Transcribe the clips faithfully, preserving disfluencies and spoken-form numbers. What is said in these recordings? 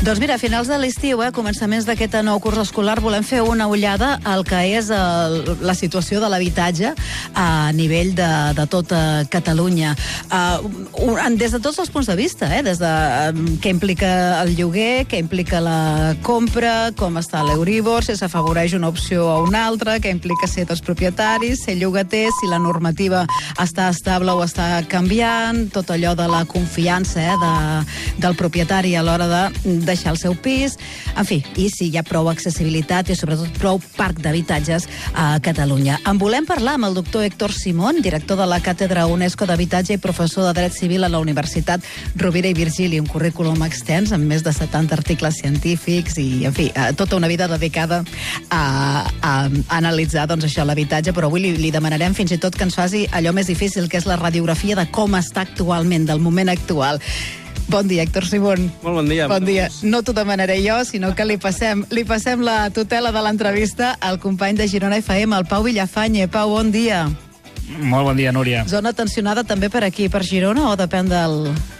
Doncs mira, a finals de l'estiu, eh, començaments d'aquest nou curs escolar, volem fer una ullada al que és el, la situació de l'habitatge a nivell de, de tota Catalunya. Uh, des de tots els punts de vista, eh, des de um, què implica el lloguer, què implica la compra, com està l'Euribor, si s'afavoreix una opció o una altra, què implica ser dels propietaris, ser llogater, si la normativa està estable o està canviant, tot allò de la confiança eh, de, del propietari a l'hora de deixar el seu pis, en fi, i si hi ha prou accessibilitat i sobretot prou parc d'habitatges a Catalunya. En volem parlar amb el doctor Héctor Simón, director de la Càtedra UNESCO d'Habitatge i professor de Dret Civil a la Universitat Rovira i Virgili, un currículum extens amb més de setanta articles científics i, en fi, tota una vida dedicada a, a, a analitzar doncs, això, l'habitatge, però avui li, li demanarem fins i tot que ens faci allò més difícil, que és la radiografia de com està actualment, del moment actual. Bon dia, Héctor Simón. Molt bon dia. Bon dia. No t'ho demanaré jo, sinó que li passem, li passem la tutela de l'entrevista al company de Girona F M, el Pau Villafañe. Pau, bon dia. Molt bon dia, Núria. Zona tensionada també per aquí, per Girona, o depèn del...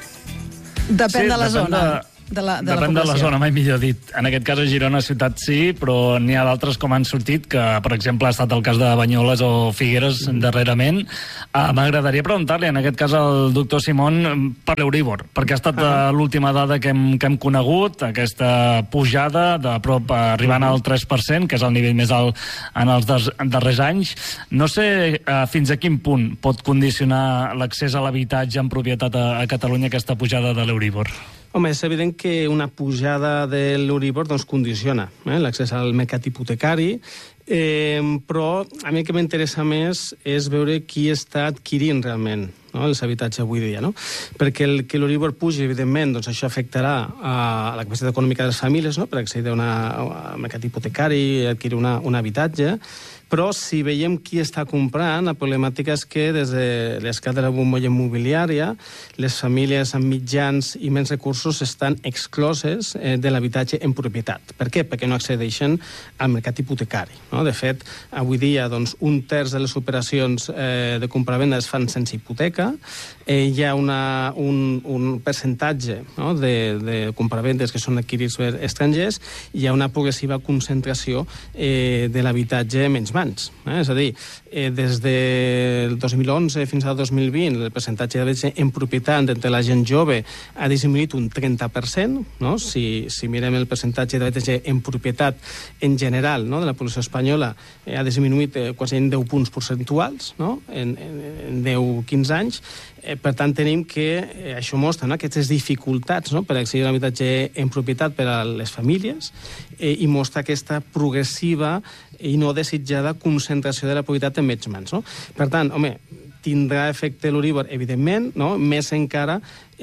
Depèn sí, de la depèn zona? De... De la, de Depèn la de la zona, mai millor dit. En aquest cas a Girona ciutat sí, però n'hi ha d'altres com han sortit, que per exemple ha estat el cas de Banyoles o Figueres mm. darrerament. Uh, M'agradaria preguntar-li en aquest cas al doctor Simón per l'Euribor, perquè ha estat ah. l'última dada que hem, que hem conegut, aquesta pujada de prop arribant mm. al tres per cent, que és el nivell més alt en els des, darrers anys. No sé uh, fins a quin punt pot condicionar l'accés a l'habitatge en propietat a, a Catalunya aquesta pujada de l'Euribor. Home, és evident que una pujada de l'Euribor doncs, condiciona eh, l'accés al mercat hipotecari, eh, però a mi el que m'interessa més és veure qui està adquirint realment no, els habitatges avui dia. No? Perquè el que l'Euribor pugi, evidentment, doncs això afectarà a la capacitat econòmica de les famílies no? per accedir al mercat hipotecari i adquirir una, un habitatge, però si veiem qui està comprant, la problemàtica és que des de l'esclat de la bombolla immobiliària les famílies amb mitjans i menys recursos estan excloses eh, de l'habitatge en propietat. Per què? Perquè no accedeixen al mercat hipotecari. No? De fet, avui dia doncs, un terç de les operacions eh, de compravenda es fan sense hipoteca, eh, hi ha una, un, un percentatge no? de, de compravendes que són adquirits per estrangers, hi ha una progressiva concentració eh, de l'habitatge menys mans. Eh? És a dir, eh, des del dos mil onze fins al dos mil vint el percentatge d'habitatge en propietat entre la gent jove ha disminuït un trenta per cent. No? Si, si mirem el percentatge d'habitatge en propietat en general no? de la població espanyola eh, ha disminuït eh, quasi en deu punts percentuals no? en, en, en deu a quinze anys. Eh, per tant, tenim que eh, això mostra no? aquestes dificultats no? per accedir a l'habitatge en propietat per a les famílies eh, i mostra aquesta progressiva i no desitjada concentració de la propietat en menys mans. No? Per tant, home, tindrà efecte l'Euribor, evidentment, no? Més encara,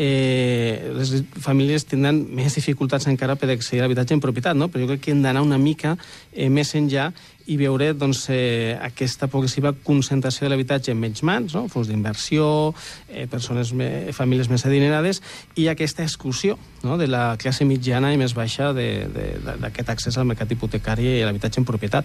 eh, les famílies tindran més dificultats encara per accedir a l'habitatge en propietat, no? Però jo crec que hem d'anar una mica eh, més enllà i veure doncs, eh, aquesta progressiva concentració de l'habitatge en menys mans, no? Fons d'inversió, eh, persones, me, famílies més adinerades, i aquesta exclusió no? de la classe mitjana i més baixa d'aquest accés al mercat hipotecari i a l'habitatge en propietat.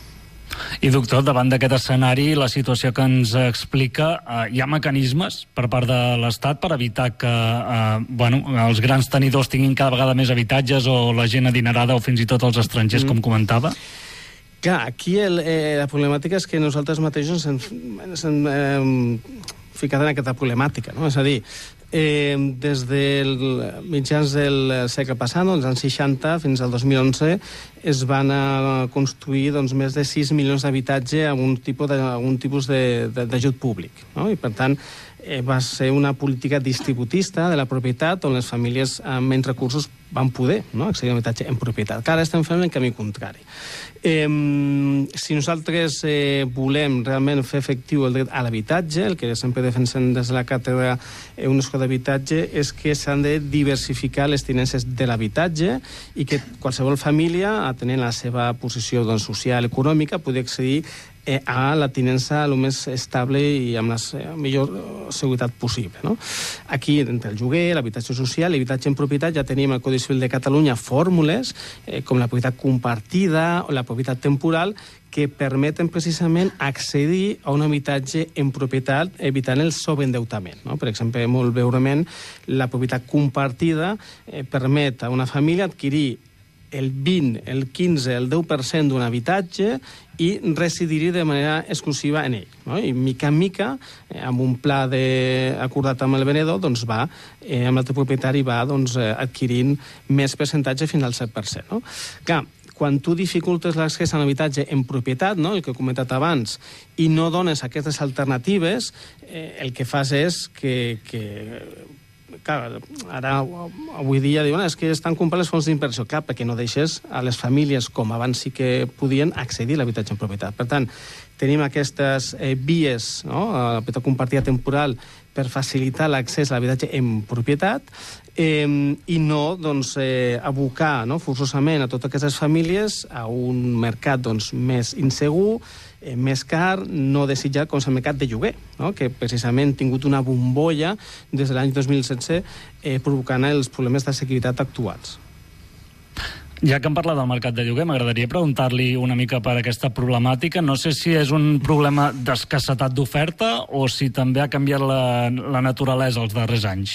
I, doctor, davant d'aquest escenari, la situació que ens explica, eh, hi ha mecanismes per part de l'Estat per evitar que eh, bueno, els grans tenidors tinguin cada vegada més habitatges o la gent adinerada o fins i tot els estrangers, mm. com comentava? Clar, aquí el, eh, la problemàtica és que nosaltres mateixos ens hem, ens hem eh, ficat en aquesta problemàtica, no? És a dir, eh, des dels mitjans del segle passat, dels anys seixanta fins al dos mil onze, es van a construir doncs, més de sis milions d'habitatge amb un tipus de, un tipus d'ajut públic. No? I, per tant, eh, va ser una política distributista de la propietat on les famílies amb menys recursos van poder no? accedir a l'habitatge en propietat. Ara estem fent el camí contrari. Eh, si nosaltres eh, volem realment fer efectiu el dret a l'habitatge, el que sempre defensem des de la càtedra UNESCO d'habitatge és que s'han de diversificar les tinences de l'habitatge i que qualsevol família, atenent la seva posició doncs, social, econòmica, pugui accedir eh, a la tinença el més estable i amb la eh, millor seguretat possible. No? Aquí, entre el lloguer, l'habitatge social, l'habitatge en propietat, ja tenim al Codi Civil de Catalunya fórmules eh, com la propietat compartida o la propietat temporal que permeten precisament accedir a un habitatge en propietat evitant el sobreendeutament. No? Per exemple, molt breument, la propietat compartida eh, permet a una família adquirir el vint, el quinze, el deu per cent d'un habitatge i residir de manera exclusiva en ell. No? I mica en mica, eh, amb un pla de, acordat amb el venedor, doncs va, eh, amb l'altre propietari va doncs, eh, adquirint més percentatge fins al set per cent. No? Clar, quan tu dificultes l'accés a l'habitatge en propietat, no? El que he comentat abans, i no dones aquestes alternatives, eh, el que fas és que... que clar, ara, avui dia, diuen, és que estan comprant les fonts d'inversió. Clar, perquè no deixes a les famílies, com abans sí que podien, accedir a l'habitatge en propietat. Per tant, tenim aquestes eh, vies, no? La propietat compartida temporal, per facilitar l'accés a l'habitatge en propietat eh, i no doncs, eh, abocar no, forçosament a totes aquestes famílies a un mercat doncs, més insegur, eh, més car, no desitjat com és el mercat de lloguer, no? Que precisament ha tingut una bombolla des de l'any dos mil setze eh, provocant els problemes d'assequibilitat actuals. Ja que em parla del mercat de lloguer, m'agradaria preguntar-li una mica per aquesta problemàtica. No sé si és un problema d'escassetat d'oferta o si també ha canviat la, la naturalesa els darrers anys.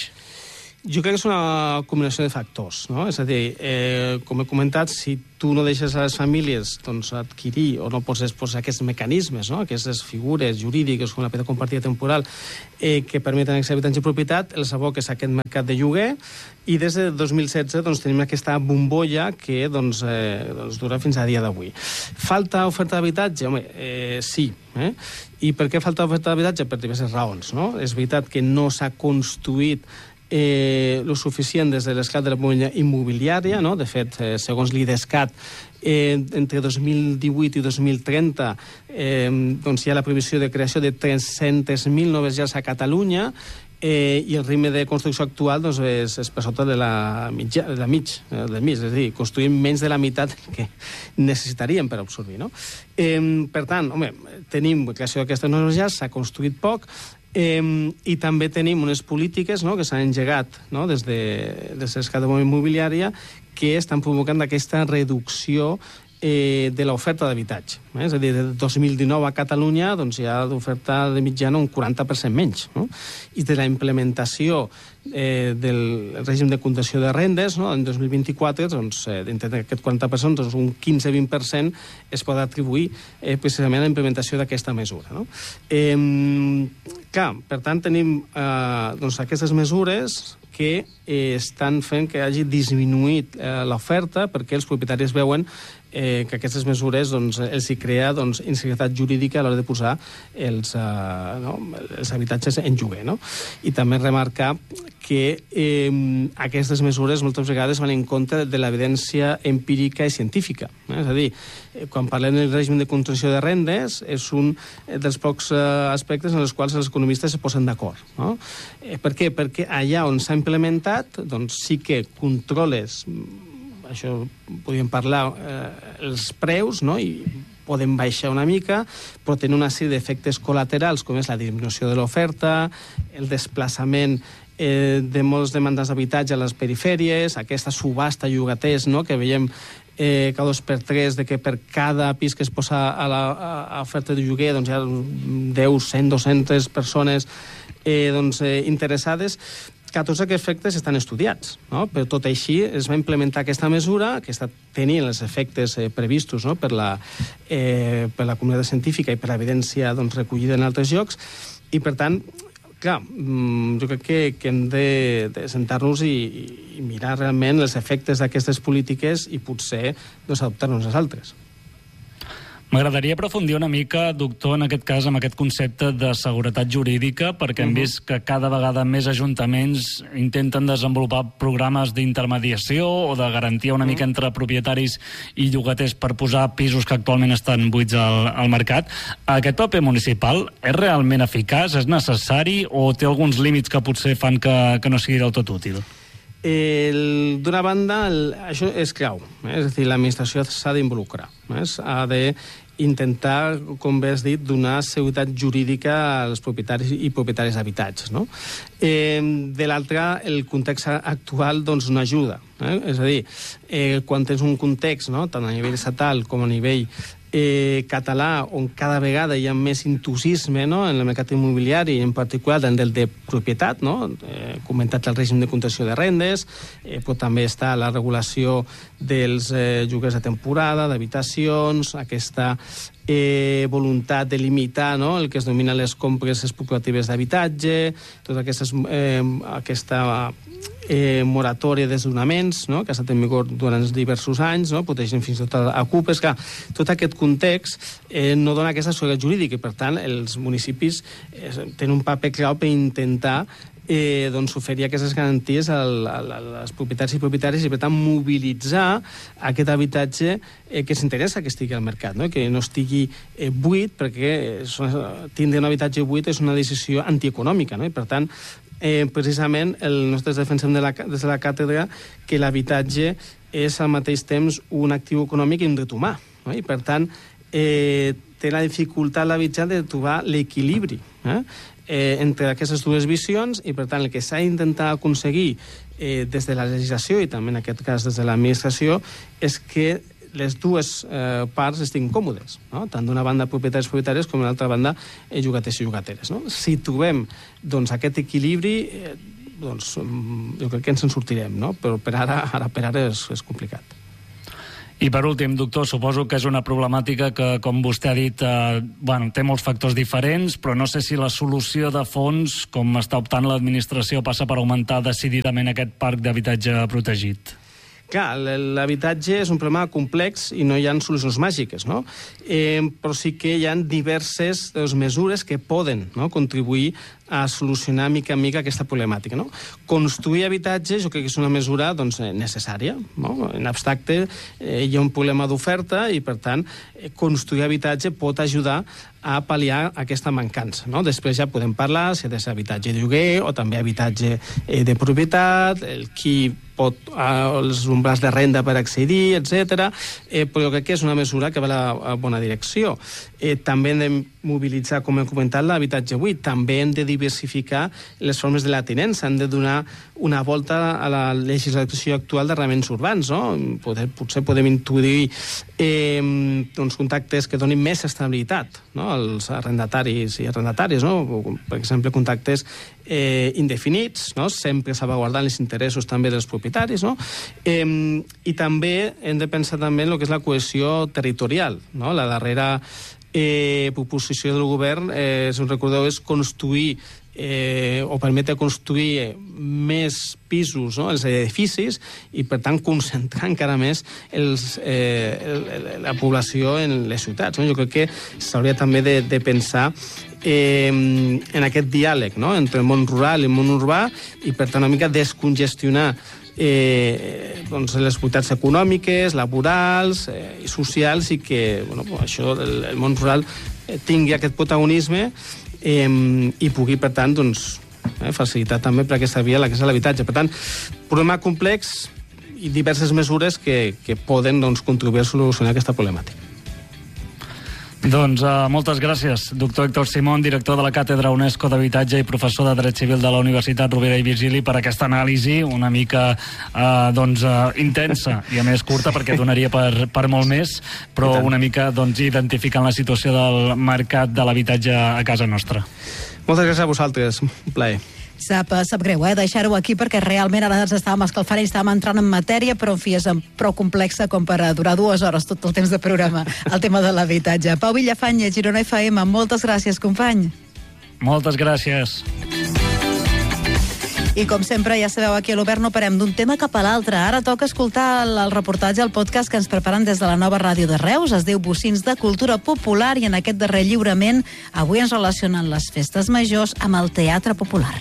Jo crec que és una combinació de factors, no? És a dir, eh, com he comentat, si tu no deixes a les famílies doncs, adquirir o no poses pues, aquests mecanismes, no? Aquestes figures jurídiques com la propietat compartida temporal eh, que permeten accedir a habitatge en propietat, els aboques a aquest mercat de lloguer i des de dos mil setze doncs, tenim aquesta bombolla que doncs, eh, doncs, dura fins a dia d'avui. Falta oferta d'habitatge? Home, eh, sí. Eh? I per què falta oferta d'habitatge? Per diverses raons. No? És veritat que no s'ha construït Eh, lo suficient des de l'esclat de la bombolla immobiliària, no? De fet, eh, segons l'IDESCAT, eh, entre dos mil divuit i dos mil trenta eh, doncs hi ha la previsió de creació de tres-cents mil noves llars a Catalunya eh, i el ritme de construcció actual doncs, és, és per sota de la, mitja, de la mig, eh, del mig, és a dir, construïm menys de la meitat que necessitaríem per absorbir. No? Eh, per tant, home, tenim creació d'aquestes noves llars, s'ha construït poc, Eh, i també tenim unes polítiques no, que s'han engegat no, des de, des de l'esclat de bombolla immobiliària que estan provocant aquesta reducció eh, de l'oferta d'habitatge. Eh? És a dir, de dos mil dinou a Catalunya doncs, hi ha d'oferta de mitjana un quaranta per cent menys. No? I de la implementació eh, del règim de contenció de rendes, no? En dos mil vint-i-quatre, doncs, eh, dintre d'aquest quaranta per cent, doncs, un quinze a vint per cent es pot atribuir eh, precisament a la implementació d'aquesta mesura. No? Eh, clar, per tant, tenim eh, doncs, aquestes mesures que eh, estan fent que hagi disminuït eh, l'oferta perquè els propietaris veuen eh, que aquestes mesures doncs, els hi crea doncs, inseguretat jurídica a l'hora de posar els, eh, no, els habitatges en lloguer. No? I també remarcar que eh, aquestes mesures moltes vegades van en contra de l'evidència empírica i científica. Eh? És a dir, eh, quan parlem del règim de contenció de rendes, és un dels pocs eh, aspectes en els quals els economistes se posen d'acord. No? Eh, per què? Perquè allà on s'ha implementat, doncs sí que controles, això podríem parlar, eh, els preus, no? I podem baixar una mica, però tenen una sèrie d'efectes col·laterals, com és la disminució de l'oferta, el desplaçament eh, de molts demandants d'habitatge a les perifèries, aquesta subhasta llogaters, no? Que veiem eh, cada dos per tres de que per cada pis que es posa a l'oferta de lloguer doncs hi ha deu, cent, dues-centes persones eh, doncs, eh, interessades, que tots aquests efectes estan estudiats. No? Però tot així es va implementar aquesta mesura que està tenint els efectes eh, previstos no? per, la, eh, per la comunitat científica i per l'evidència doncs, recollida en altres llocs i, per tant, clar, jo crec que, que hem de, de sentar-nos i, i mirar realment els efectes d'aquestes polítiques i potser doncs, adoptar-nos les altres. M'agradaria aprofundir una mica, doctor, en aquest cas, amb aquest concepte de seguretat jurídica, perquè hem vist que cada vegada més ajuntaments intenten desenvolupar programes d'intermediació o de garantia una mica entre propietaris i llogaters per posar pisos que actualment estan buits al, al mercat. Aquest paper municipal és realment eficaç, és necessari o té alguns límits que potser fan que, que no sigui del tot útil? D'una banda, el, això és clau, eh? És a dir, l'administració s'ha d'involucrar, eh? Ha de intentar, com bé has dit, donar seguretat jurídica als propietaris i propietaris d'habitatges, no? Eh, de l'altra, el context actual doncs, no ajuda. Eh? És a dir, eh, quan tens un context, no? tant a nivell estatal com a nivell Eh, català, on cada vegada hi ha més entusiasme, no? en el mercat immobiliari, en particular en el de propietat, no? eh, comentat el règim de contenció de rendes, eh, però també està la regulació dels eh, lloguers de temporada, d'habitacions, aquesta eh, voluntat de limitar, no? el que es denomina les compres especulatives d'habitatge, tota aquesta, eh, aquesta eh, moratòria de desnonaments, no? que ha estat en vigor durant diversos anys, no? protegint fins i tot a ocupes. Clar, tot aquest context eh, no dona aquesta seguretat jurídica i, per tant, els municipis eh, tenen un paper clau per intentar eh, doncs, oferir aquestes garanties al, a, a les propietats i propietaris i, per tant, mobilitzar aquest habitatge eh, que s'interessa que estigui al mercat, no? que no estigui eh, buit, perquè eh, tindre un habitatge buit és una decisió antieconòmica, no? i, per tant, Eh, precisament el, nosaltres defensem de la, des de la càtedra que l'habitatge és al mateix temps un actiu econòmic i un dret humà, no? i per tant eh, té la dificultat l'habitatge de trobar l'equilibri eh? Eh, entre aquestes dues visions i, per tant, el que s'ha d'intentar aconseguir eh, des de la legislació i també en aquest cas des de l'administració és que les dues eh, parts estiguin còmodes, no? tant d'una banda propietaris propietaris com de l'altra banda eh, llogaters i llogateres. No? Si trobem doncs, aquest equilibri, eh, doncs, jo crec que ens en sortirem, no? però per ara, ara per ara és, és complicat. I per últim, doctor, suposo que és una problemàtica que, com vostè ha dit, eh, bueno, té molts factors diferents, però no sé si la solució de fons, com està optant l'administració, passa per augmentar decididament aquest parc d'habitatge protegit. Clar, l'habitatge és un problema complex i no hi ha solucions màgiques, no? Eh, però sí que hi ha diverses doncs, mesures que poden no? contribuir a solucionar mica en mica aquesta problemàtica. No? Construir habitatge jo crec que és una mesura doncs, necessària. No? En abstracte eh, hi ha un problema d'oferta i, per tant, eh, construir habitatge pot ajudar a pal·liar aquesta mancança. No? Després ja podem parlar si ha de ser habitatge de lloguer o també habitatge eh, de propietat, el qui pot, eh, els umbrals de renda per accedir, etcètera. Eh, però jo crec que és una mesura que va a la bona direcció. Eh, també hem de mobilitzar, com hem comentat, l'habitatge buit. També hem de diversificar les formes de la tinença. Hem de donar una volta a la legislació actual d'arrendaments urbans. No? Poder, potser podem introduir eh, doncs, contactes que donin més estabilitat, no? als arrendataris i arrendatàries. No? Per exemple, contactes eh, indefinits, no? sempre salvaguardant els interessos també dels propietaris. No? Eh, I també hem de pensar també en el que és la cohesió territorial. No? La darrera eh, proposició del govern, eh, si us recordeu, és construir eh, o permetre construir més pisos, no? els edificis, i per tant concentrar encara més els, eh, el, el, la població en les ciutats. No? Jo crec que s'hauria també de, de pensar eh, en aquest diàleg, no? entre el món rural i el món urbà, i per tant una mica descongestionar Eh, doncs les possibilitats econòmiques, laborals eh, i socials, i que bueno, això, el, el món rural eh, tingui aquest protagonisme eh, i pugui, per tant, doncs, eh, facilitar també per aquesta via l'accés a l'habitatge. Per tant, problema complex i diverses mesures que, que poden doncs, contribuir a solucionar aquesta problemàtica. Doncs uh, moltes gràcies, doctor Héctor Simón, director de la Càtedra UNESCO d'Habitatge i professor de Dret Civil de la Universitat Rovira i Virgili, per aquesta anàlisi una mica uh, doncs, uh, intensa i a més curta, perquè donaria per, per molt més, però una mica doncs, identificant la situació del mercat de l'habitatge a casa nostra. Moltes gràcies a vosaltres, un plaer. Sap, sap greu, eh, deixar-ho aquí, perquè realment ara ens estàvem escalfant i estàvem entrant en matèria, però en fi, és prou complexa com per durar dues hores tot el temps de programa, el tema de l'habitatge. Pau Villafanya, Girona F M, moltes gràcies, company. Moltes gràcies. I com sempre, ja sabeu, aquí a l'Obert no parem d'un tema cap a l'altre. Ara toca escoltar el, el reportatge, el podcast que ens preparen des de la nova ràdio de Reus. Es diu Bocins de Cultura Popular, i en aquest darrer lliurament avui ens relacionen les festes majors amb el teatre popular.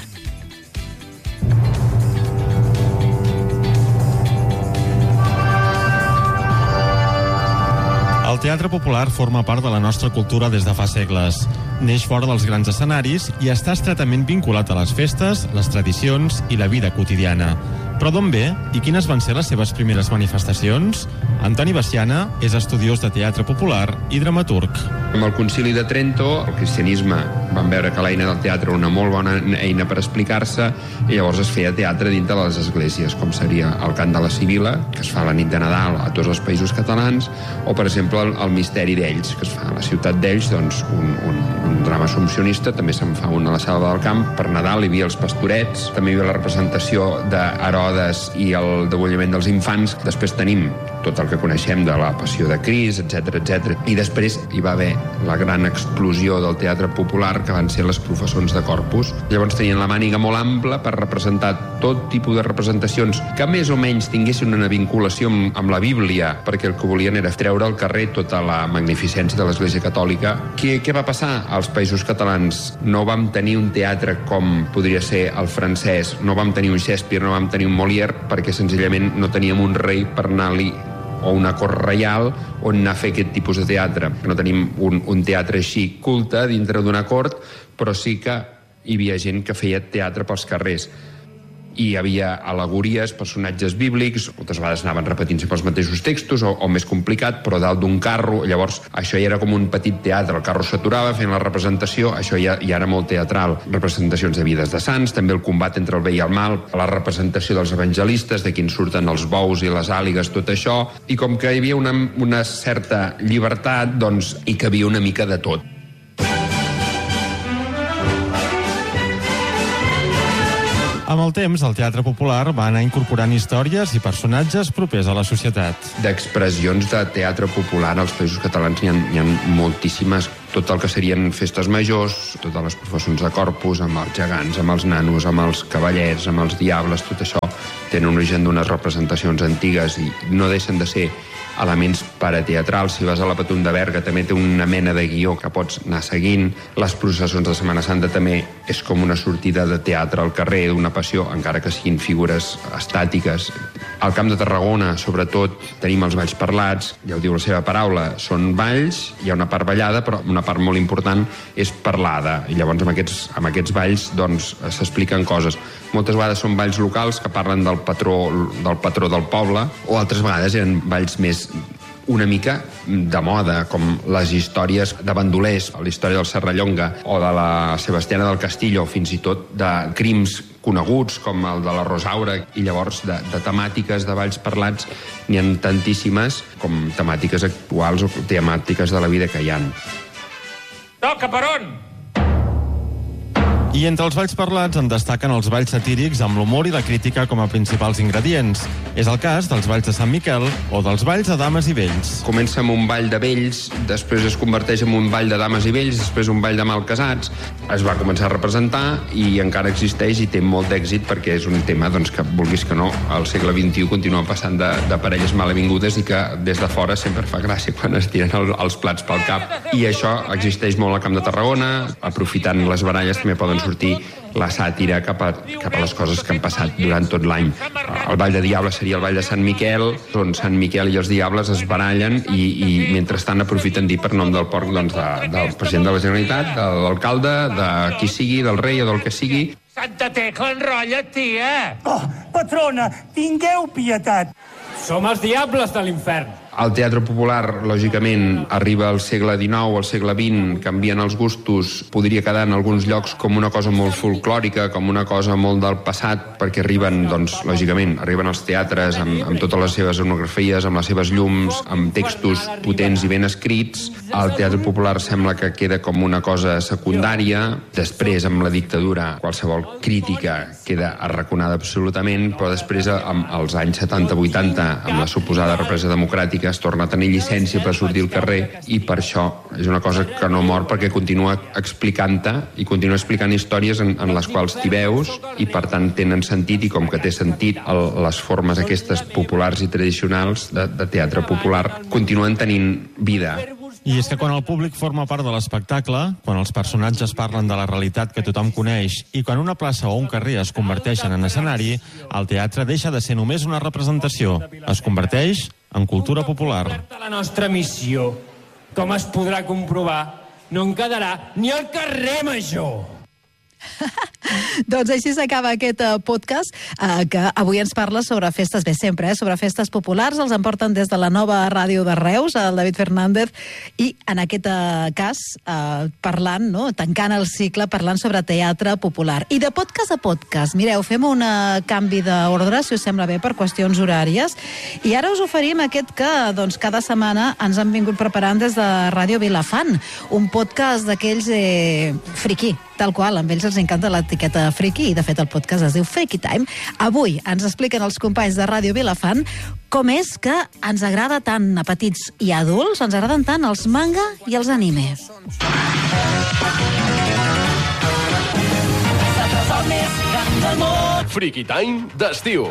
El teatre popular forma part de la nostra cultura des de fa segles. neix fora dels grans escenaris i està estretament vinculat a les festes, les tradicions i la vida quotidiana. Però d'on ve i quines van ser les seves primeres manifestacions? Antoni Veciana és estudiós de teatre popular i dramaturg. Amb el Concili de Trento, el cristianisme van veure que l'eina del teatre era una molt bona eina per explicar-se i llavors es feia teatre dintre de les esglésies, com seria el cant de la Sibila, que es fa a la nit de Nadal a tots els països catalans, o per exemple el, el Misteri d'Ells, que es fa a la ciutat d'Ells, doncs un, un, un drama assumpcionista, també se'n fa un a la Selva del Camp. Per Nadal hi havia els Pastorets, també hi havia la representació d'Herodes i el degollament dels infants. Després tenim tot el que coneixem de la Passió de Crist, etcètera, etcètera. I després hi va haver la gran explosió del teatre popular, que van ser les professons de Corpus. Llavors tenien la màniga molt ampla per representar tot tipus de representacions que més o menys tinguessin una vinculació amb, amb la Bíblia, perquè el que volien era treure al carrer tota la magnificència de l'Església Catòlica. Què, què va passar als països catalans? No vam tenir un teatre com podria ser el francès, no vam tenir un Shakespeare, no vam tenir un Molière, perquè senzillament no teníem un rei per anar-li o una cort reial on anar a fer aquest tipus de teatre. No tenim un, un teatre així culte dintre d'una cort, però sí que hi havia gent que feia teatre pels carrers. I hi havia al·legories, personatges bíblics, moltes vegades anaven repetint-se pels mateixos textos, o, o més complicat, però dalt d'un carro. Llavors, això ja era com un petit teatre. El carro s'aturava fent la representació, això ja, ja era molt teatral. Representacions de vides de sants, també el combat entre el bé i el mal, la representació dels evangelistes, de quins surten els bous i les àligues, tot això. I com que hi havia una, una certa llibertat, doncs hi cabia una mica de tot. Amb el temps, el teatre popular va anar incorporant històries i personatges propers a la societat. D'expressions de teatre popular als països catalans n'hi ha, n'hi ha moltíssimes. Tot el que serien festes majors, totes les professons de Corpus, amb els gegants, amb els nanos, amb els cavallers, amb els diables, tot això tenen un origen d'unes representacions antigues i no deixen de ser elements parateatrals. Si vas a la Patum de Berga també té una mena de guió que pots anar seguint. Les processons de Setmana Santa també és com una sortida de teatre al carrer, d'una passió, encara que siguin figures estàtiques. Al Camp de Tarragona, sobretot, tenim els balls parlats, ja ho diu la seva paraula, són balls, hi ha una part ballada, però una part molt important és parlada. I llavors amb aquests, amb aquests balls doncs s'expliquen coses. Moltes vegades són balls locals que parlen del patró, del patró del poble, o altres vegades eren balls més una mica de moda, com les històries de bandolers, la història del Serrallonga o de la Sebastiana del Castillo, fins i tot de crims coneguts com el de la Rosaura, i llavors de, de temàtiques de balls parlats n'hi ha tantíssimes com temàtiques actuals o temàtiques de la vida que hi ha. Toca, per on? I entre els balls parlats en destaquen els balls satírics amb l'humor i la crítica com a principals ingredients. És el cas dels balls de Sant Miquel o dels balls de dames i vells. Comença amb un ball de vells, després es converteix en un ball de dames i vells, després un ball de malcasats. Es va començar a representar i encara existeix i té molt d'èxit perquè és un tema doncs, que vulguis que no, al segle vint-i-u continua passant de, de parelles malavingudes i que des de fora sempre fa gràcia quan es tiren el, els plats pel cap. I això existeix molt al Camp de Tarragona. Aprofitant les baralles també poden sortir la sàtira cap a, cap a les coses que han passat durant tot l'any. El ball de Diables seria el ball de Sant Miquel, on Sant Miquel i els Diables es barallen i, i mentrestant aprofiten dir per nom del porc doncs, de, del president de la Generalitat, de l'alcalde, de qui sigui, del rei o del que sigui. Santa Tecla, enrotlla't, tia! Oh, patrona, tingueu pietat! Som els diables de l'infern. El teatre popular, lògicament, arriba al segle dinou, al segle vint, canvien els gustos, podria quedar en alguns llocs com una cosa molt folclòrica, com una cosa molt del passat, perquè arriben, doncs, lògicament, arriben als teatres amb, amb totes les seves escenografies, amb les seves llums, amb textos potents i ben escrits. El teatre popular sembla que queda com una cosa secundària. Després, amb la dictadura, qualsevol crítica queda arraconada absolutament, però després, amb els anys setanta vuitanta, amb la suposada represa democràtica, es torna a tenir llicència per sortir al carrer i per això és una cosa que no mor perquè continua explicant-te i continua explicant històries en, en les quals t'hi veus i per tant tenen sentit i com que té sentit el, les formes aquestes populars i tradicionals de, de teatre popular continuen tenint vida. I és que quan el públic forma part de l'espectacle, quan els personatges parlen de la realitat que tothom coneix i quan una plaça o un carrer es converteixen en escenari, el teatre deixa de ser només una representació. Es converteix en cultura popular. La nostra missió, com es podrà comprovar, no en quedarà ni al carrer Major. Doncs així s'acaba aquest uh, podcast uh, que avui ens parla sobre festes, bé, sempre, eh, sobre festes populars. Els emporten des de la nova ràdio de Reus, el David Fernández, i en aquest uh, cas uh, parlant, no, tancant el cicle, parlant sobre teatre popular. I de podcast a podcast, mireu, fem un uh, canvi d'ordre, si us sembla bé, per qüestions horàries, i ara us oferim aquest que doncs, cada setmana ens han vingut preparant des de Ràdio Vilafant, un podcast d'aquells eh, friqui, tal qual, amb ells els encanta l'etiqueta friki, i de fet el podcast es diu Freaky Time. Avui ens expliquen els companys de Ràdio Vilafant com és que ens agrada tant a petits i adults, ens agraden tant els manga i els anime. Freaky Time d'estiu.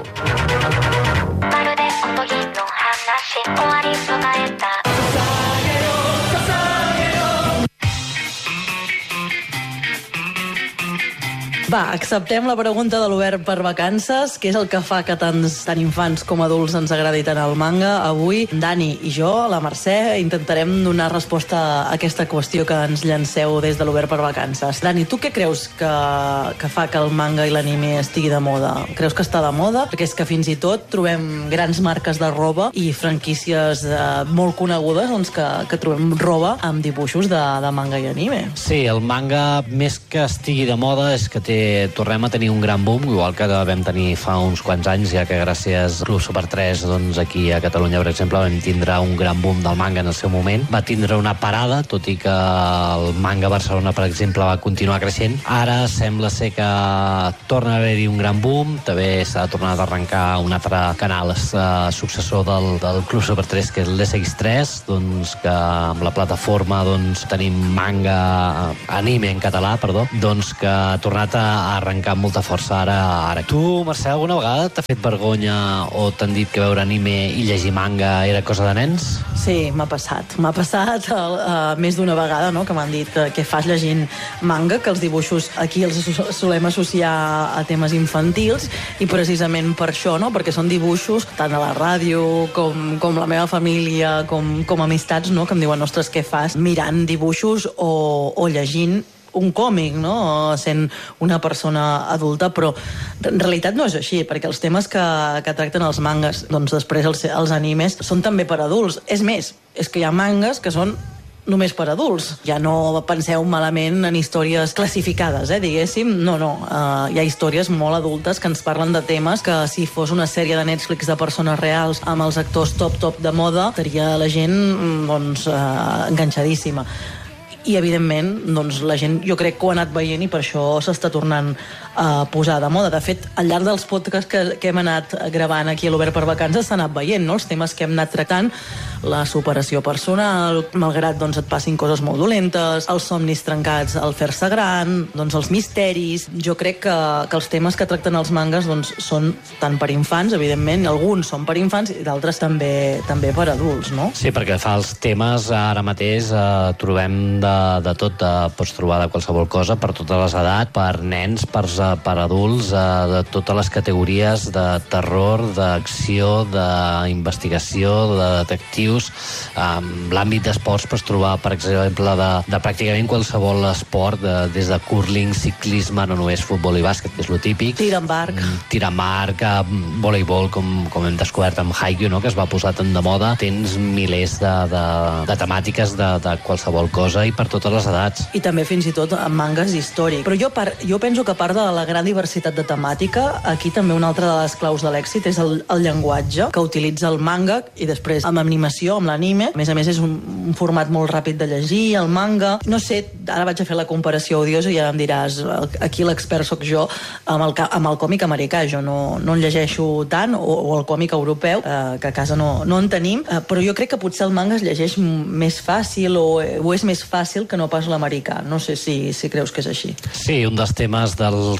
Va, acceptem la pregunta de l'Obert per vacances, que és el que fa que tants, tant infants com adults ens agradi tant el manga. Avui, Dani i jo, la Mercè, intentarem donar resposta a aquesta qüestió que ens llanceu des de l'Obert per vacances. Dani, tu què creus que, que fa que el manga i l'anime estigui de moda? Creus que està de moda? Perquè és que fins i tot trobem grans marques de roba i franquícies eh, molt conegudes doncs, que, que trobem roba amb dibuixos de, de manga i anime. Sí, el manga, més que estigui de moda, és que té tornem a tenir un gran boom, igual que vam tenir fa uns quants anys, ja que gràcies al Club Super tres, doncs aquí a Catalunya, per exemple, vam tindre un gran boom del manga en el seu moment. Va tindre una parada, tot i que el manga a Barcelona, per exemple, va continuar creixent. Ara sembla ser que torna a haver-hi un gran boom, també s'ha tornat a arrencar un altre canal eh, successor del, del Club Super tres, que és l'S X tres, doncs que amb la plataforma doncs, tenim manga, anime en català, perdó, doncs que ha tornat a a arrencar amb molta força ara. ara. Tu, Mercè, alguna vegada t'ha fet vergonya o t'han dit que veure anime i llegir manga era cosa de nens? Sí, m'ha passat. M'ha passat uh, més d'una vegada, no?, que m'han dit que què fas llegint manga, que els dibuixos aquí els solem associar a temes infantils, i precisament per això, no?, perquè són dibuixos tant a la ràdio com, com la meva família, com, com amistats, no?, que em diuen, ostres, què fas mirant dibuixos o, o llegint un còmic, no?, sent una persona adulta, però en realitat no és així, perquè els temes que, que tracten els mangas, doncs després els, els animes, són també per adults. És més, és que hi ha mangas que són només per adults. Ja no penseu malament en històries classificades, eh, diguéssim. No, no. Uh, hi ha històries molt adultes que ens parlen de temes que si fos una sèrie de Netflix de persones reals amb els actors top-top de moda, estaria la gent doncs, uh, enganxadíssima. I, evidentment, doncs, la gent, jo crec que ho ha anat veient i per això s'està tornant a posar de moda. De fet, al llarg dels podcasts que, que hem anat gravant aquí a l'Obert per Vacances s'ha anat veient, no?, els temes que hem anat tractant, la superació personal, malgrat doncs, et passin coses molt dolentes, els somnis trencats al fer-se gran, doncs, els misteris. Jo crec que, que els temes que tracten els mangas doncs, són tant per infants, evidentment, alguns són per infants i d'altres també, també per adults, no? Sí, perquè fa els temes ara mateix eh, trobem de de tot, de, pots trobar de qualsevol cosa, per totes les edats, per nens, per, per adults, de totes les categories de terror, d'acció, d'investigació, de detectius. En l'àmbit d'esports pots trobar, per exemple, de, de pràcticament qualsevol esport, de, des de curling, ciclisme, no només futbol i bàsquet, que és lo típic. Tir amb arc. Tir amb arc, voleibol, com, com hem descobert amb Haikyuu, no?, que es va posar tant de moda. Tens milers de, de, de temàtiques de, de qualsevol cosa i per totes les edats. I també fins i tot en mangas històrics. Però jo, par, jo penso que a part de la gran diversitat de temàtica, aquí també una altra de les claus de l'èxit és el, el llenguatge que utilitza el manga i després amb animació, amb l'anime. A més a més és un, un format molt ràpid de llegir, el manga. No sé, ara vaig a fer la comparació odiosa i ja em diràs, aquí l'expert sóc jo, amb el, amb el còmic americà. Jo no, no en llegeixo tant, o, o el còmic europeu, eh, que a casa no, no en tenim, eh, però jo crec que potser el manga es llegeix més fàcil o, o és més fàcil que no pas l'americà. No sé si, si creus que és així. Sí, un dels temes del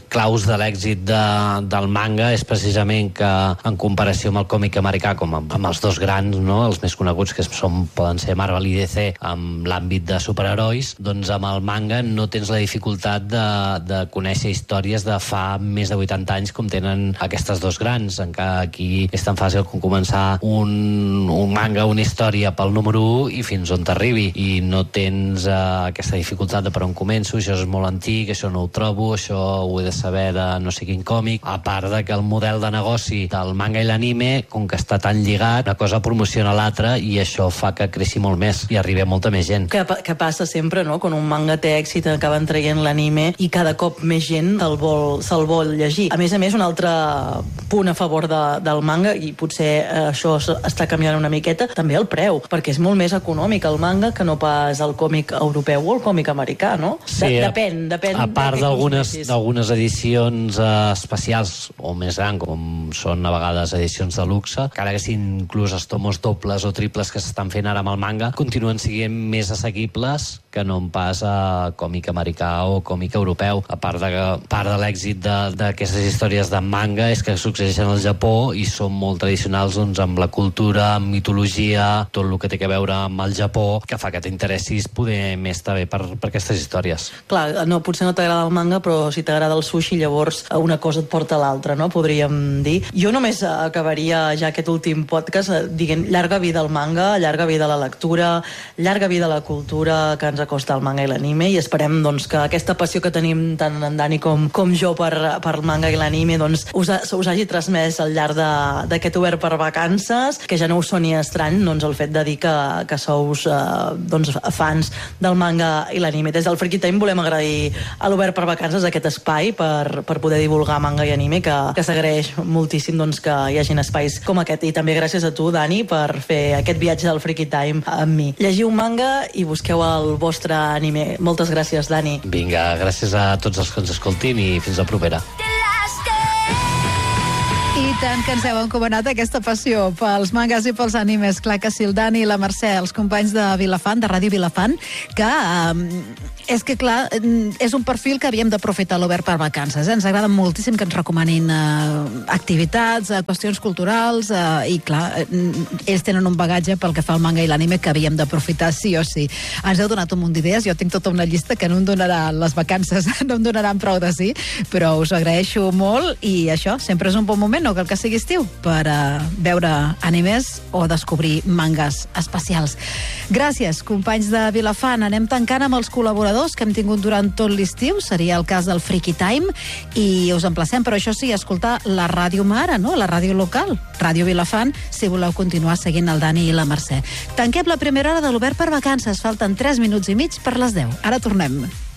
claus de l'èxit de, del manga és precisament que, en comparació amb el còmic americà, com amb, amb els dos grans, no? Els més coneguts, que són, poden ser Marvel i D C, amb l'àmbit de superherois, doncs amb el manga no tens la dificultat de, de conèixer històries de fa més de vuitanta anys com tenen aquestes dos grans. Encara aquí és tan fàcil com començar un, un manga, una història pel número u i fins on t'arribi, i no tens eh, aquesta dificultat de per on començo, això és molt antic, això no ho trobo, això ho he de saber de no sé quin còmic, a part de que el model de negoci del manga i l'anime, com que està tan lligat, una cosa promociona l'altra i això fa que creixi molt més i arribi a molta més gent. Que, que passa sempre, no? Quan un manga té èxit acaben traient l'anime i cada cop més gent se'l vol, se'l vol llegir. A més a més, un altre punt a favor de, del manga, i potser eh, això està canviant una miqueta, també el preu, perquè és molt més econòmic el manga que no pas el còmic europeu o el còmic americà, no? Sí, de, depèn, depèn. A part d'algunes d'algunes edicions eh, especials o més grans, com són a vegades edicions de luxe, encara que siguin inclús els tomos dobles o triples que s'estan fent ara amb el manga, continuen sent més assequibles que no pas a còmic americà o còmic europeu. A part de que part de l'èxit d'aquestes històries de manga és que succeeixen al Japó i són molt tradicionals, doncs, amb la cultura, amb mitologia, tot el que té a veure amb el Japó, que fa que t'interessis poder més també per, per aquestes històries. Clar, no, potser no t'agrada el manga, però si t'agrada el sushi, llavors una cosa et porta a l'altra, no? Podríem dir. Jo només acabaria ja aquest últim podcast dient llarga vida al manga, llarga vida a la lectura, llarga vida a la cultura que ens acosta el manga i l'anime, i esperem, doncs, que aquesta passió que tenim tant en Dani com, com jo per, per el manga i l'anime, doncs, us, ha, us hagi transmès al llarg d'aquest Obert per Vacances, que ja no us soni estrany, doncs, el fet de dir que, que sous eh, doncs, fans del manga i l'anime. Des del Freaky Time volem agrair a l'Obert per Vacances aquest espai per, per poder divulgar manga i anime, que, que s'agraeix moltíssim, doncs, que hi hagin espais com aquest, i també gràcies a tu, Dani, per fer aquest viatge del Freaky Time amb mi. Llegiu manga i busqueu el vostre anime. Moltes gràcies, Dani. Vinga, gràcies a tots els que ens escoltin i fins la propera. I tant que ens heu encomanat aquesta passió pels mangas i pels animes. Clar que sí, el Dani i la Mercè, els companys de Vilafant, de Ràdio Vilafant, que eh, és que, clar, és un perfil que havíem d'aprofitar l'Obert per Vacances. Eh? Ens agrada moltíssim que ens recomanin eh, activitats, eh, qüestions culturals, eh, i, clar, eh, ells tenen un bagatge pel que fa al manga i l'anime que havíem d'aprofitar sí o sí. Ens heu donat un munt d'idees, jo tinc tota una llista que no em donarà les vacances, no em donaran prou de sí, però us agraeixo molt, i això, sempre és un bon moment, no cal que sigui estiu, per uh, veure animes o descobrir mangas especials. Gràcies, companys de Vilafant. Anem tancant amb els col·laboradors que hem tingut durant tot l'estiu. Seria el cas del Freaky Time, i us emplacem, però això sí, a escoltar la ràdio mare, no? La ràdio local, Ràdio Vilafant, si voleu continuar seguint el Dani i la Mercè. Tanquem la primera hora de l'Obert per Vacances. Falten tres minuts i mig per les deu. Ara tornem.